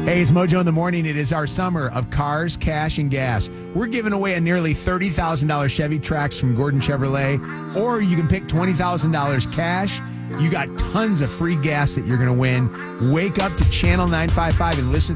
Hey, it's Mojo in the Morning. It is our summer of cars, cash, and gas. We're giving away a nearly $30,000 Chevy Trax from Gordon Chevrolet, or you can pick $20,000 cash. You got tons of free gas that you're going to win. Wake up to Channel 955 and listen